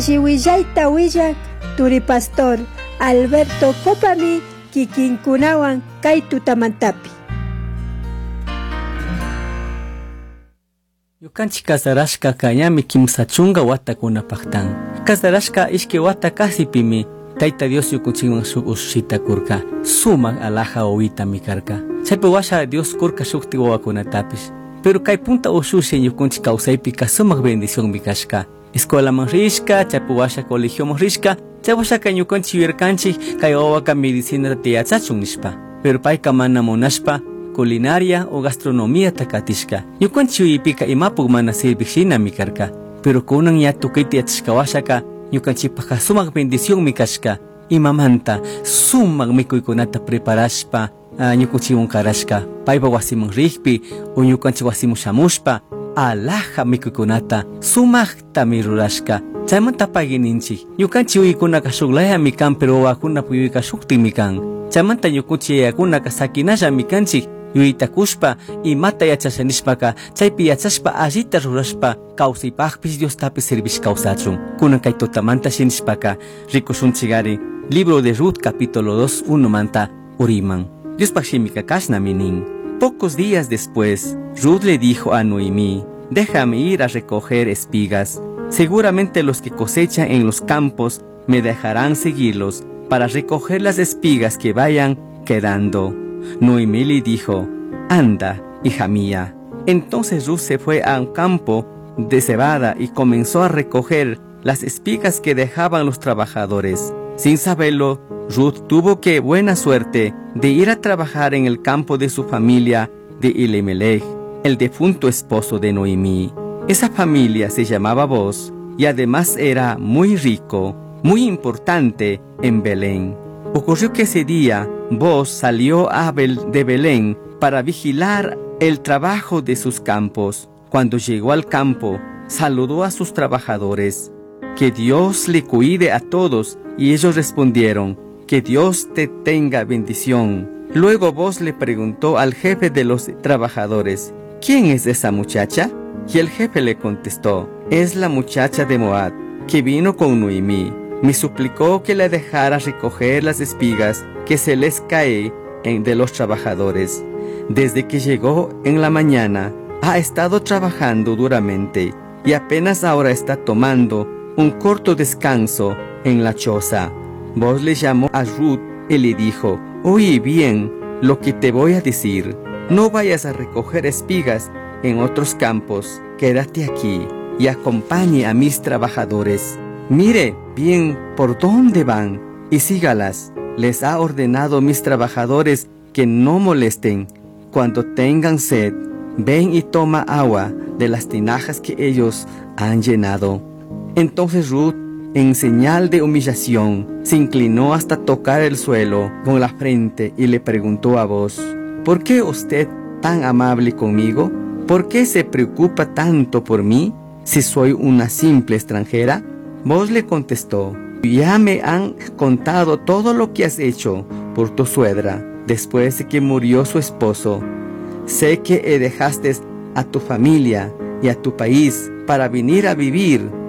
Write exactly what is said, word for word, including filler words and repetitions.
Chihuillaita willak Turi Pastor Alberto Copami kikinkunawan kay tutamantapi. Yukanchik kasarashka kayami kimsa chunga watakunapaktan. Kasarashka ishki wata kasipimi Tayta Dios yukunchikman shuk ushita kurka sumak alaja wawita mikarka. Chaypi washa Dios kurka shukti wawakunatapish. Pero kay punta ushushi yukunchik kawsaypi sumak bendición mikashka. Escuela man rishka, chaypi washa colegio man rishka, chay washa kay yukunchik wirkanchik kay wawaka medicina tiyachachun nishpa. Pero payka mana munashpa culinaria o gastronomía takatishka. Yukanchik yuyipika imapuk mana sirvikshina mikarka. Pero kunan ya tukayti yachashka washaka yukanchikpaka sumak bendición mikashka. Imamanta sumak mikuykunata preparashpa uh, ñukunchikwan karashka. Paypa wasiman rikpi o ñukanchik wasiman shamushpa alaja mikuykunata sumakta mirurashka. Chaymanta payki ninchik ñukanchik yuykunaka shuklaya mikan pero wawakuna yuyka shuktik mikan. Chaymanta ñukunchik yayakunaka sakinalla mikanchik yuyitakushpa imata yachashanishpaka chaypi yachashpa allita rurashpa kawsaypakpish Diostapis servish kawsachun. Kunan kay tutamanta shinishpaka rikushunchikari libro de Ruth capítulo dos uno manta uriman. Diospak shimika kashna minin. Pocos días después Ruth le dijo a Noemí: déjame ir a recoger espigas. Seguramente los que cosechan en los campos me dejarán seguirlos para recoger las espigas que vayan quedando. Noemí le dijo: anda, hija mía. Entonces Ruth se fue a un campo de cebada y comenzó a recoger las espigas que dejaban los trabajadores. Sin saberlo, Ruth tuvo que buena suerte de ir a trabajar en el campo de su familia de Elimelech, el defunto esposo de Noemí. Esa familia se llamaba Boz y además era muy rico, muy importante en Belén. Ocurrió que ese día Boz salió a Bel de Belén para vigilar el trabajo de sus campos. Cuando llegó al campo, saludó a sus trabajadores: que Dios le cuide a todos. Y ellos respondieron: que Dios te tenga bendición. Luego Boz le preguntó al jefe de los trabajadores: ¿quién es esa muchacha? Y el jefe le contestó: es la muchacha de Moab, que vino con Noemí. Me suplicó que le dejara recoger las espigas que se les cae de los trabajadores. Desde que llegó en la mañana, ha estado trabajando duramente y apenas ahora está tomando un corto descanso en la choza. Boz le llamó a Ruth y le dijo: oye bien lo que te voy a decir. No vayas a recoger espigas en otros campos. Quédate aquí y acompañe a mis trabajadores. Mire bien por dónde van y sígalas. Les ha ordenado mis trabajadores que no molesten. Cuando tengan sed, ven y toma agua de las tinajas que ellos han llenado. Entonces Ruth, en señal de humillación, se inclinó hasta tocar el suelo con la frente y le preguntó a Boz: ¿por qué usted tan amable conmigo? ¿Por qué se preocupa tanto por mí, si soy una simple extranjera? Boz le contestó: ya me han contado todo lo que has hecho por tu suegra después de que murió su esposo. Sé que dejaste a tu familia y a tu país para venir a vivir